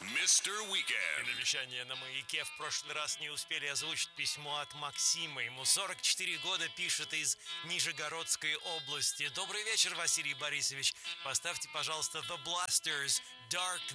Mr. Weekend. На вещание на «Маяке» в прошлый раз не успели озвучить письмо от Максима. Ему 44 года, пишет из Нижегородской области. Добрый вечер, Василий Борисович. Поставьте, пожалуйста, The Blasters, Dark